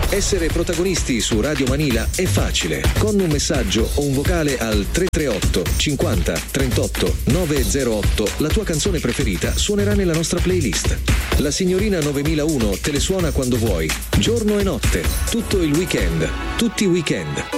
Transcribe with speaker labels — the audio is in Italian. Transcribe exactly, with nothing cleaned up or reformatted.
Speaker 1: Essere protagonisti su Radio Manila è facile. Con un messaggio o un vocale al tre tre otto cinquanta trentotto novecentotto la tua canzone preferita suonerà nella nostra playlist. La signorina novemilauno te le suona quando vuoi, giorno e notte, tutto il weekend, tutti i weekend.